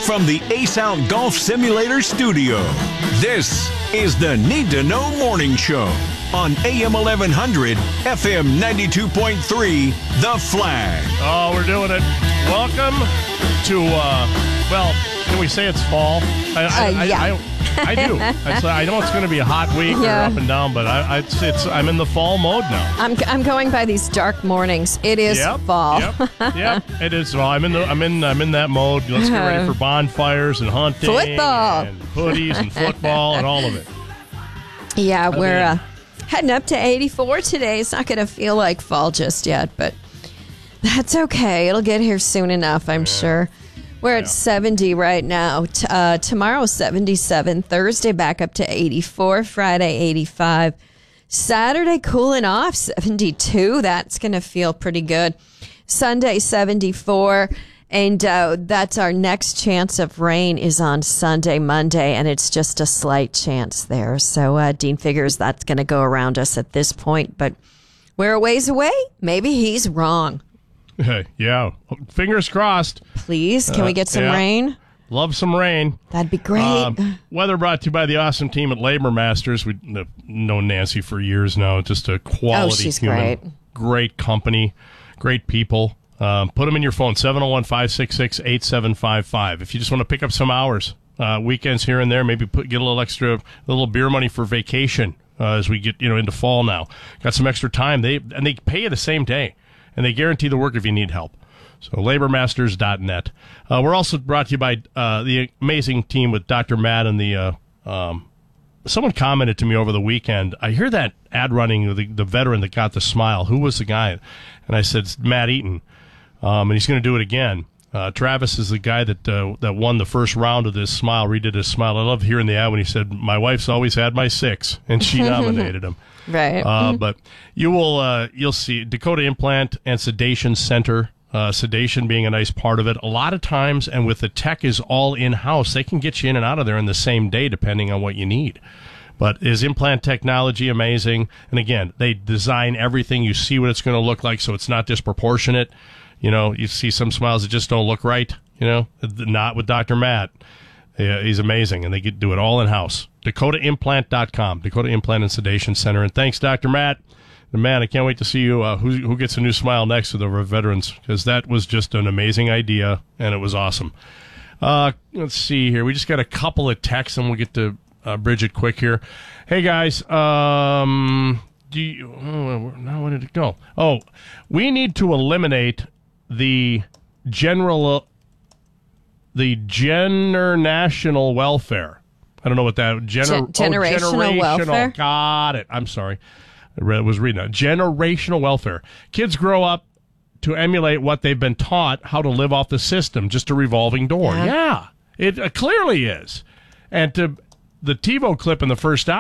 from the Ace Out Golf Simulator studio, this is the Need to Know Morning Show on AM 1100, FM 92.3, The Flag. Oh, we're doing it. Welcome to, can we say it's fall? Yeah. I do. I know it's going to be a hot week or up and down, but I'm in the fall mode now. I'm going by these dark mornings. It is fall. Yep. It is. Well, I'm in that mode. Let's get ready for bonfires and hunting, football, and hoodies and football and all of it. Yeah, we're heading up to 84 today. It's not going to feel like fall just yet, but that's okay. It'll get here soon enough, I'm sure. We're at 70 right now. Tomorrow, 77. Thursday, back up to 84. Friday, 85. Saturday, cooling off, 72. That's going to feel pretty good. Sunday, 74. And that's our next chance of rain is on Sunday, Monday, and it's just a slight chance there. So Dean figures that's going to go around us at this point, but we're a ways away. Maybe he's wrong. Yeah. Fingers crossed. Please, can we get some rain? Love some rain. That'd be great. Weather brought to you by the awesome team at Labor Masters. We've known Nancy for years now. Just a quality she's human. Great company. Great people. Put them in your phone, 701-566-8755. If you just want to pick up some hours, weekends here and there, maybe get a little beer money for vacation as we get into fall now. Got some extra time. They pay you the same day. And they guarantee the work if you need help. So labormasters.net. We're also brought to you by the amazing team with Dr. Matt and the someone commented to me over the weekend, I hear that ad running, the veteran that got the smile. Who was the guy? And I said, it's Matt Eaton. And he's going to do it again. Travis is the guy that won the first round of this smile, redid his smile. I love hearing the ad when he said, my wife's always had my 6, and she nominated him. Right. But you'll see Dakota Implant and Sedation Center, sedation being a nice part of it. A lot of times, and with the tech is all in-house, they can get you in and out of there in the same day depending on what you need. But is implant technology amazing? And again, they design everything. You see what it's going to look like, so it's not disproportionate. You see some smiles that just don't look right. Not with Dr. Matt. Yeah, he's amazing, and they do it all in-house. DakotaImplant.com, Dakota Implant and Sedation Center. And thanks, Dr. Matt. And man, I can't wait to see you who gets a new smile next to the veterans, because that was just an amazing idea, and it was awesome. Let's see here. We just got a couple of texts, and we'll get to Bridget quick here. Hey, guys. Now where did it go? Oh, we need to eliminate the generational welfare. I don't know what that generational welfare. Got it. I'm sorry. I was reading that. Generational welfare. Kids grow up to emulate what they've been taught how to live off the system, just a revolving door. Yeah, it clearly is. And to the TiVo clip in the first hour.